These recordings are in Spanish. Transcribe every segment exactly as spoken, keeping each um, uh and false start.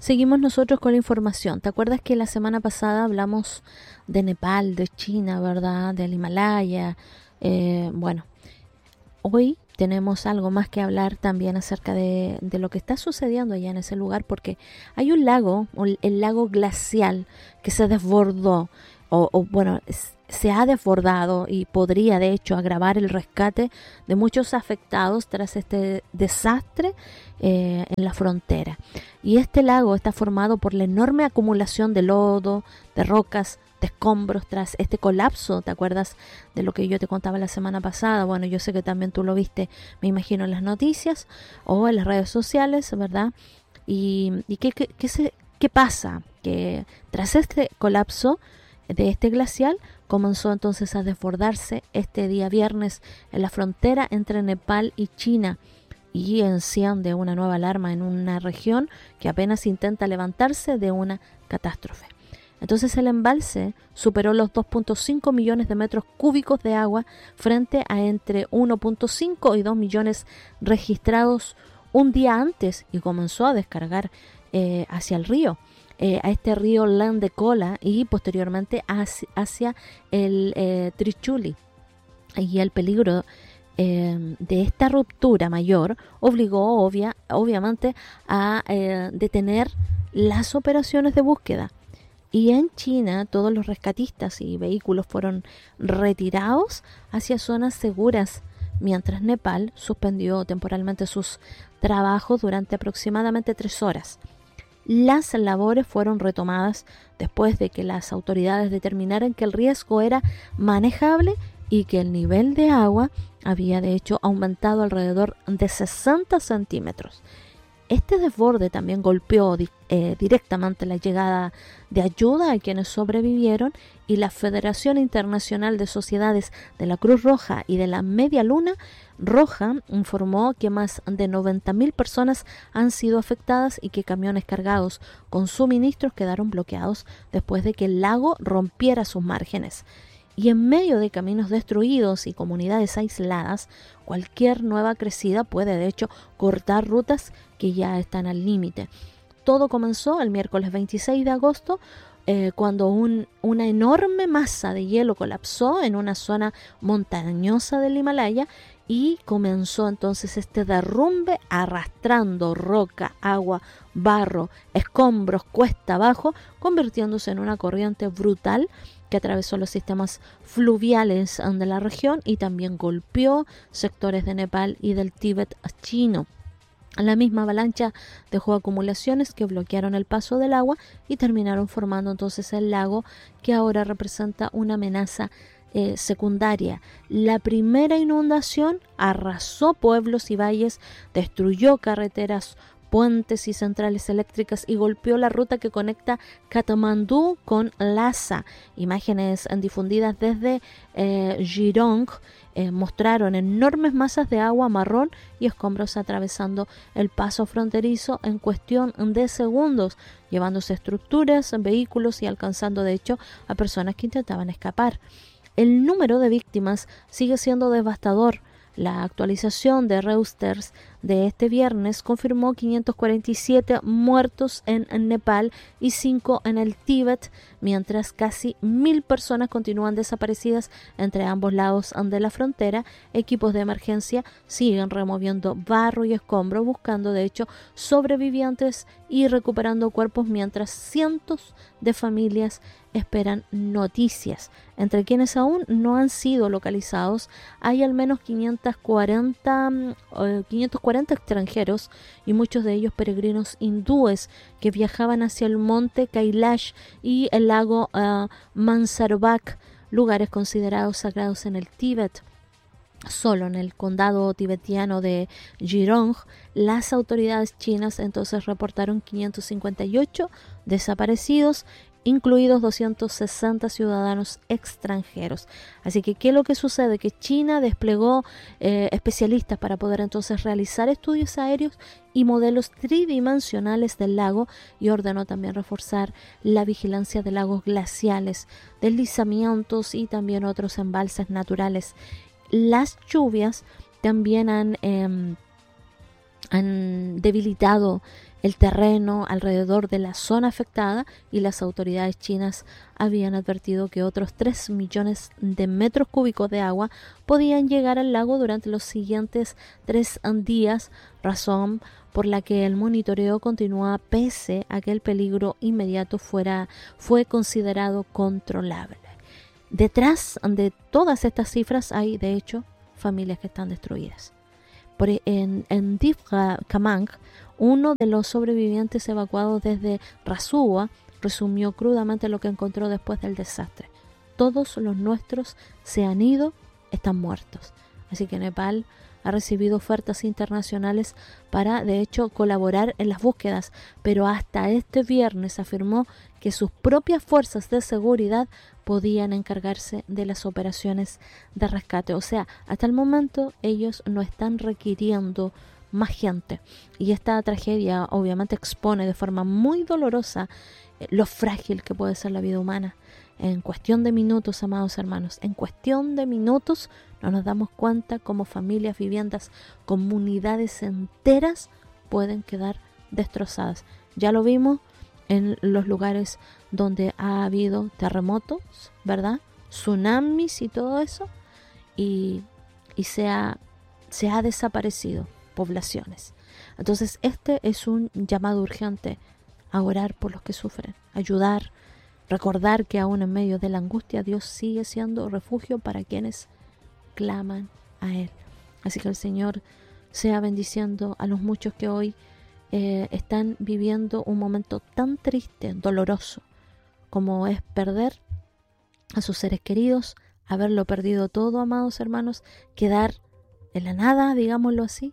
Seguimos nosotros con la información. ¿Te acuerdas que la semana pasada hablamos de Nepal, de China, verdad? Del Himalaya. Eh, bueno, hoy tenemos algo más que hablar también acerca de, de lo que está sucediendo allá en ese lugar, porque hay un lago, el lago glacial, que se desbordó, o, o bueno, se ha desbordado y podría de hecho agravar el rescate de muchos afectados tras este desastre eh, en la frontera. Y este lago está formado por la enorme acumulación de lodo, de rocas, de escombros tras este colapso. ¿Te acuerdas de lo que yo te contaba la semana pasada? Bueno, yo sé que también tú lo viste, me imagino, en las noticias o en las redes sociales, ¿verdad? Y, y ¿qué, qué, qué, se, qué pasa? Que tras este colapso de este glacial comenzó entonces a desbordarse este día viernes en la frontera entre Nepal y China, y enciende una nueva alarma en una región que apenas intenta levantarse de una catástrofe. Entonces el embalse superó los dos punto cinco millones de metros cúbicos de agua frente a entre uno punto cinco y dos millones registrados un día antes, y comenzó a descargar eh, hacia el río, eh, a este río Landekola, y posteriormente hacia, hacia el eh, Trichuli. Y el peligro eh, de esta ruptura mayor obligó obvia, obviamente a eh, detener las operaciones de búsqueda. Y en China todos los rescatistas y vehículos fueron retirados hacia zonas seguras, mientras Nepal suspendió temporalmente sus trabajos durante aproximadamente tres horas. Las labores fueron retomadas después de que las autoridades determinaran que el riesgo era manejable y que el nivel de agua había de hecho aumentado alrededor de sesenta centímetros. Este desborde también golpeó eh, directamente la llegada de ayuda a quienes sobrevivieron, y la Federación Internacional de Sociedades de la Cruz Roja y de la Media Luna Roja informó que más de noventa mil personas han sido afectadas y que camiones cargados con suministros quedaron bloqueados después de que el lago rompiera sus márgenes. Y en medio de caminos destruidos y comunidades aisladas, cualquier nueva crecida puede de hecho cortar rutas que ya están al límite. Todo comenzó el miércoles veintiséis de agosto, eh, cuando un, una enorme masa de hielo colapsó en una zona montañosa del Himalaya, y comenzó entonces este derrumbe arrastrando roca, agua, barro, escombros cuesta abajo, convirtiéndose en una corriente brutal que atravesó los sistemas fluviales de la región y también golpeó sectores de Nepal y del Tíbet chino. La misma avalancha dejó acumulaciones que bloquearon el paso del agua y terminaron formando entonces el lago, que ahora representa una amenaza eh, secundaria. La primera inundación arrasó pueblos y valles, destruyó carreteras, puentes y centrales eléctricas y golpeó la ruta que conecta Katmandú con Lhasa. Imágenes difundidas desde eh, Jirong eh, mostraron enormes masas de agua marrón y escombros atravesando el paso fronterizo en cuestión de segundos, llevándose estructuras, vehículos y alcanzando de hecho a personas que intentaban escapar. El número de víctimas sigue siendo devastador. La actualización de Reuters de este viernes confirmó quinientos cuarenta y siete muertos en Nepal y cinco en el Tíbet, mientras casi mil personas continúan desaparecidas entre ambos lados de la frontera. Equipos de emergencia siguen removiendo barro y escombro, buscando de hecho sobrevivientes y recuperando cuerpos, mientras cientos de familias esperan noticias. Entre quienes aún no han sido localizados hay al menos quinientos cuarenta, uh, quinientos cuarenta extranjeros, y muchos de ellos peregrinos hindúes que viajaban hacia el monte Kailash y el lago uh, Mansarovar, lugares considerados sagrados en el Tíbet. Solo en el condado tibetiano de Jirong, las autoridades chinas entonces reportaron quinientos cincuenta y ocho desaparecidos, incluidos doscientos sesenta ciudadanos extranjeros. Así que, ¿qué es lo que sucede? Que China desplegó eh, especialistas para poder entonces realizar estudios aéreos y modelos tridimensionales del lago, y ordenó también reforzar la vigilancia de lagos glaciales, deslizamientos y también otros embalses naturales. Las lluvias también han, eh, han debilitado el terreno alrededor de la zona afectada y las autoridades chinas habían advertido que otros tres millones de metros cúbicos de agua podían llegar al lago durante los siguientes tres días, razón por la que el monitoreo continúa pese a que el peligro inmediato fuera, fue considerado controlable. Detrás de todas estas cifras hay, de hecho, familias que están destruidas. Por, en, en Diep Kamang, uno de los sobrevivientes evacuados desde Rasuwa resumió crudamente lo que encontró después del desastre. Todos los nuestros se han ido, están muertos. Así que Nepal ha recibido ofertas internacionales para, de hecho, colaborar en las búsquedas, pero hasta este viernes afirmó que sus propias fuerzas de seguridad podían encargarse de las operaciones de rescate. O sea, hasta el momento ellos no están requiriendo más gente. Y esta tragedia obviamente expone de forma muy dolorosa lo frágil que puede ser la vida humana. En cuestión de minutos, amados hermanos, en cuestión de minutos no nos damos cuenta cómo familias, viviendas, comunidades enteras pueden quedar destrozadas. Ya lo vimos en los lugares donde ha habido terremotos, ¿verdad? Tsunamis y todo eso, y, y se, ha, se ha desaparecido poblaciones. Entonces este es un llamado urgente a orar por los que sufren, ayudar, recordar que aún en medio de la angustia Dios sigue siendo refugio para quienes claman a Él. Así que el Señor sea bendiciendo a los muchos que hoy eh, están viviendo un momento tan triste, doloroso, como es perder a sus seres queridos, haberlo perdido todo, amados hermanos, quedar en la nada, digámoslo así,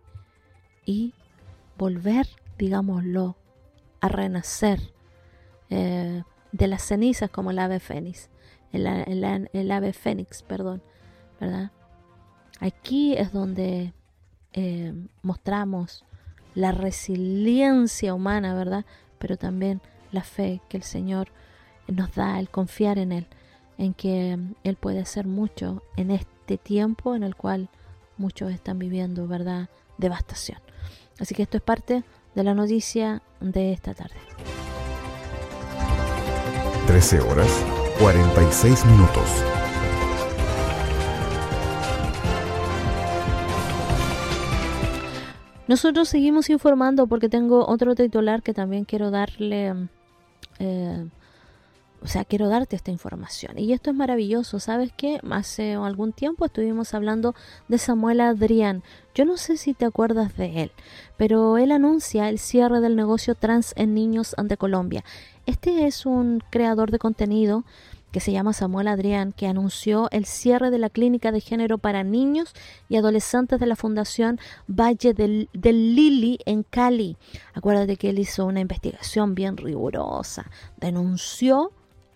y volver, digámoslo, a renacer eh, de las cenizas como el ave fénix, el, el, el ave fénix, perdón, ¿verdad? Aquí es donde eh, mostramos la resiliencia humana, ¿verdad? Pero también la fe que el Señor nos da, el confiar en Él, en que Él puede hacer mucho en este tiempo en el cual muchos están viviendo, ¿verdad?, devastación. Así que esto es parte de la noticia de esta tarde. trece horas, cuarenta y seis minutos. Nosotros seguimos informando porque tengo otro titular que también quiero darle, eh, o sea, quiero darte esta información. Y esto es maravilloso, ¿sabes qué? Hace algún tiempo estuvimos hablando de Samuel Adrián. Yo no sé si te acuerdas de él, pero él anuncia el cierre del negocio trans en niños de Colombia. Este es un creador de contenido que se llama Samuel Adrián, que anunció el cierre de la clínica de género para niños y adolescentes de la Fundación Valle del, del Lili en Cali. Acuérdate que él hizo una investigación bien rigurosa, denunció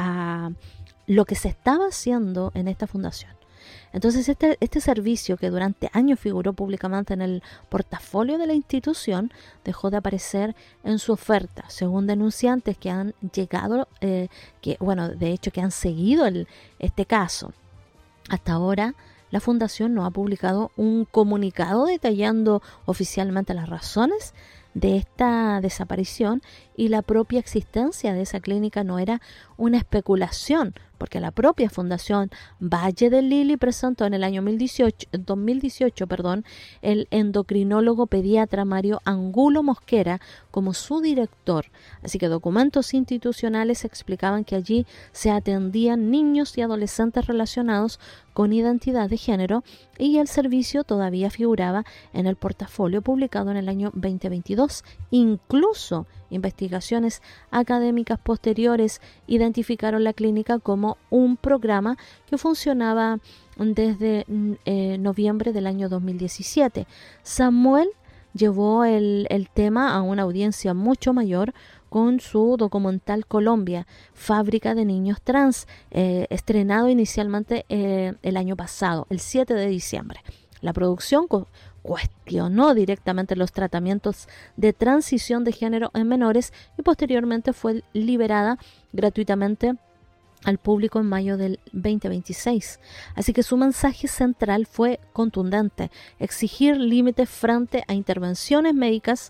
a lo que se estaba haciendo en esta fundación. Entonces este, este servicio, que durante años figuró públicamente en el portafolio de la institución, dejó de aparecer en su oferta, según denunciantes que han llegado, eh, que bueno, de hecho que han seguido el, este caso. Hasta ahora la fundación no ha publicado un comunicado detallando oficialmente las razones de esta desaparición, y la propia existencia de esa clínica no era una especulación, porque la propia Fundación Valle del Lili presentó en el año dos mil dieciocho perdón, el endocrinólogo pediatra Mario Angulo Mosquera como su director. Así que documentos institucionales explicaban que allí se atendían niños y adolescentes relacionados con identidad de género, y el servicio todavía figuraba en el portafolio publicado en el año veinte veintidós. Incluso investigaciones académicas posteriores identificaron la clínica como un programa que funcionaba desde eh, noviembre del año dos mil diecisiete. Samuel llevó el, el tema a una audiencia mucho mayor con su documental Colombia, Fábrica de Niños Trans, eh, estrenado inicialmente eh, el año pasado, el siete de diciembre. La producción co- cuestionó directamente los tratamientos de transición de género en menores y posteriormente fue liberada gratuitamente al público en mayo del veinte veintiséis. Así que su mensaje central fue contundente: exigir límites frente a intervenciones médicas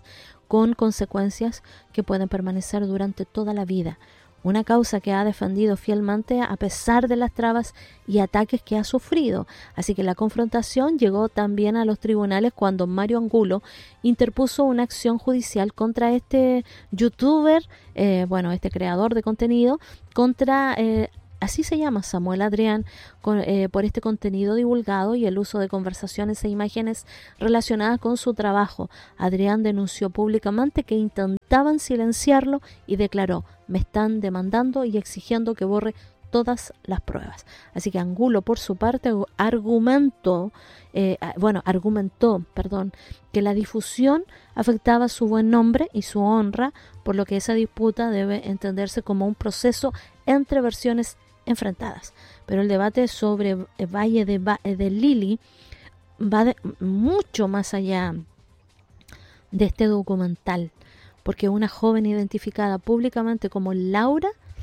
con consecuencias que pueden permanecer durante toda la vida. Una causa que ha defendido fielmente a pesar de las trabas y ataques que ha sufrido. Así que la confrontación llegó también a los tribunales cuando Mario Angulo interpuso una acción judicial contra este youtuber, eh, bueno, este creador de contenido, contra... Eh, Así se llama Samuel Adrián, con, eh, por este contenido divulgado y el uso de conversaciones e imágenes relacionadas con su trabajo. Adrián denunció públicamente que intentaban silenciarlo y declaró: me están demandando y exigiendo que borre todas las pruebas. Así que Angulo, por su parte, argumentó, eh, bueno, argumentó, perdón, que la difusión afectaba su buen nombre y su honra, por lo que esa disputa debe entenderse como un proceso entre versiones enfrentadas. Pero el debate sobre el Valle de, ba de Lili va de, mucho más allá de este documental, porque una joven identificada públicamente como Laura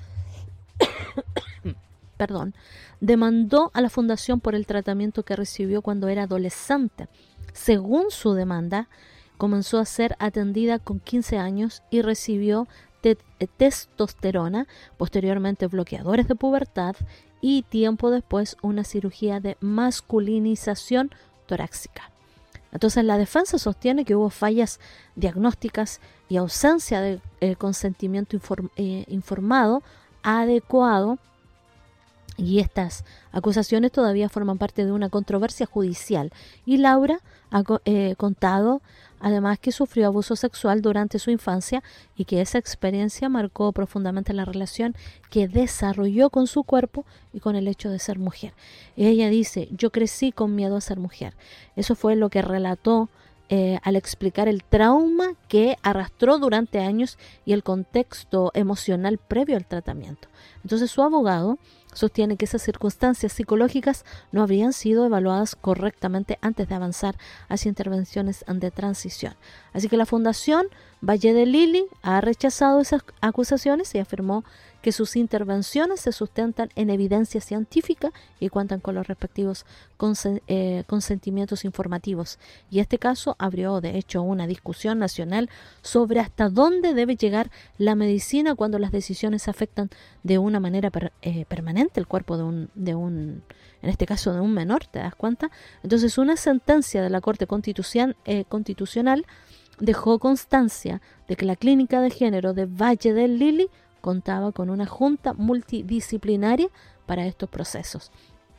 perdón, demandó a la fundación por el tratamiento que recibió cuando era adolescente. Según su demanda, comenzó a ser atendida con quince años y recibió te testosterona, posteriormente bloqueadores de pubertad y tiempo después una cirugía de masculinización torácica. Entonces la defensa sostiene que hubo fallas diagnósticas y ausencia de eh, consentimiento inform eh, informado adecuado, y estas acusaciones todavía forman parte de una controversia judicial. Y Laura ha eh, contado además que sufrió abuso sexual durante su infancia y que esa experiencia marcó profundamente la relación que desarrolló con su cuerpo y con el hecho de ser mujer. Ella dice: yo crecí con miedo a ser mujer. Eso fue lo que relató Eh, al explicar el trauma que arrastró durante años y el contexto emocional previo al tratamiento. Entonces su abogado sostiene que esas circunstancias psicológicas no habrían sido evaluadas correctamente antes de avanzar hacia intervenciones de transición. Así que la Fundación Valle de Lili ha rechazado esas acusaciones y afirmó que sus intervenciones se sustentan en evidencia científica y cuentan con los respectivos consen eh, consentimientos informativos. Y este caso abrió, de hecho, una discusión nacional sobre hasta dónde debe llegar la medicina cuando las decisiones afectan de una manera per eh, permanente el cuerpo de un, de un, en este caso de un menor, ¿te das cuenta? Entonces una sentencia de la Corte Constitución, eh, Constitucional dejó constancia de que la Clínica de Género de Valle del Lili contaba con una junta multidisciplinaria para estos procesos.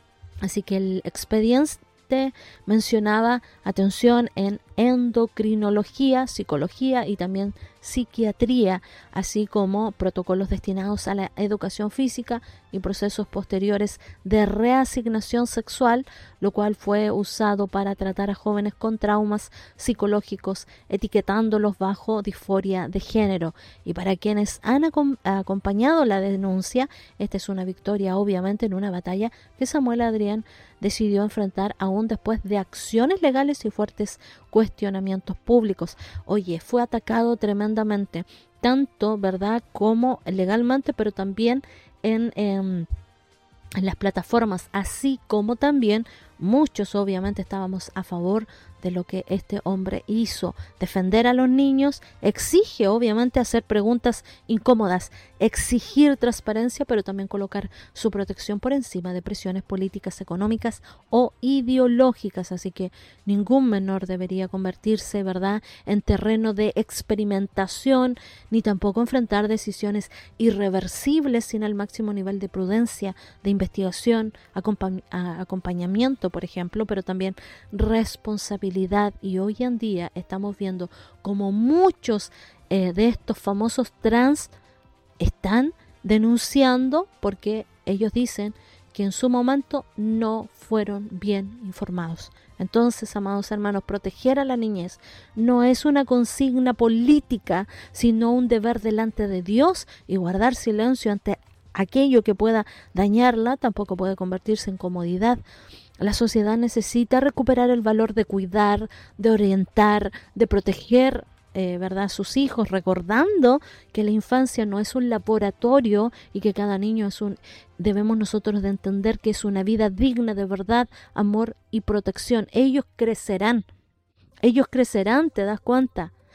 Así que el expediente mencionaba atención en endocrinología, psicología y también psiquiatría, así como protocolos destinados a la educación física y procesos posteriores de reasignación sexual, lo cual fue usado para tratar a jóvenes con traumas psicológicos, etiquetándolos bajo disforia de género. Y para quienes han acom- acompañado la denuncia, esta es una victoria obviamente en una batalla que Samuel Adrián decidió enfrentar aún después de acciones legales y fuertes cuestionamientos públicos. Oye, fue atacado tremendamente, tanto, ¿verdad?, como legalmente, pero también en, en, en las plataformas, así como también muchos obviamente estábamos a favor de lo que este hombre hizo. Defender a los niños exige obviamente hacer preguntas incómodas, exigir transparencia, pero también colocar su protección por encima de presiones políticas, económicas o ideológicas. Así que ningún menor debería convertirse, ¿verdad?, en terreno de experimentación, ni tampoco enfrentar decisiones irreversibles sin el máximo nivel de prudencia, de investigación, acompa- acompañamiento, por ejemplo, pero también responsabilidad. Y hoy en día estamos viendo como muchos eh, de estos famosos trans están denunciando porque ellos dicen que en su momento no fueron bien informados. Entonces, amados hermanos, proteger a la niñez no es una consigna política, sino un deber delante de Dios, y guardar silencio ante aquello que pueda dañarla tampoco puede convertirse en comodidad. La sociedad necesita recuperar el valor de cuidar, de orientar, de proteger eh, ¿verdad?, a sus hijos, recordando que la infancia no es un laboratorio y que cada niño es un... Debemos nosotros de entender que es una vida digna de verdad, amor y protección. Ellos crecerán, ellos crecerán, ¿te das cuenta?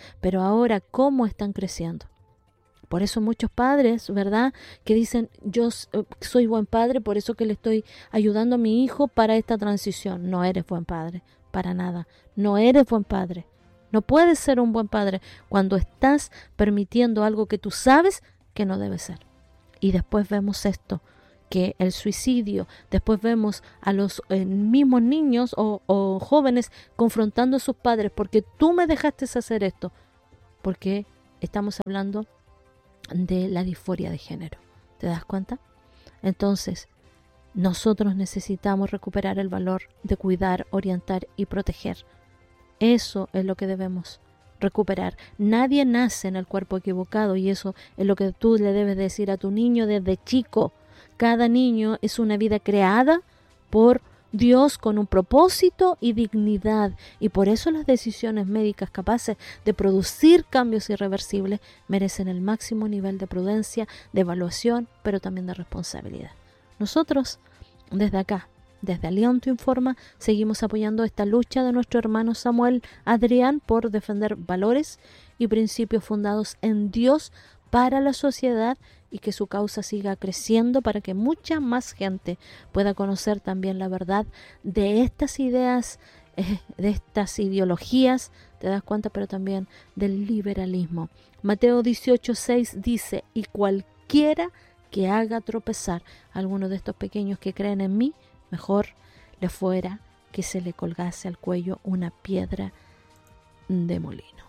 pero ahora cómo están creciendo. Por eso muchos padres, ¿verdad?, que dicen, yo soy buen padre, por eso que le estoy ayudando a mi hijo para esta transición. No eres buen padre, para nada. No eres buen padre. No puedes ser un buen padre cuando estás permitiendo algo que tú sabes que no debe ser. Y después vemos esto, que el suicidio, después vemos a los eh, mismos niños o, o jóvenes confrontando a sus padres, porque tú me dejaste hacer esto, porque estamos hablando de la disforia de género. ¿Te das cuenta? Entonces, nosotros necesitamos recuperar el valor de cuidar, orientar y proteger. Eso es lo que debemos recuperar. Nadie nace en el cuerpo equivocado y eso es lo que tú le debes decir a tu niño desde chico. Cada niño es una vida creada por Dios con un propósito y dignidad, y por eso las decisiones médicas capaces de producir cambios irreversibles merecen el máximo nivel de prudencia, de evaluación, pero también de responsabilidad. Nosotros, desde acá, desde Alianto Informa, seguimos apoyando esta lucha de nuestro hermano Samuel Adrián por defender valores y principios fundados en Dios para la sociedad, y que su causa siga creciendo para que mucha más gente pueda conocer también la verdad de estas ideas, eh, de estas ideologías, te das cuenta, pero también del liberalismo. Mateo dieciocho seis dice, y cualquiera que haga tropezar a alguno de estos pequeños que creen en mí, mejor le fuera que se le colgase al cuello una piedra de molino.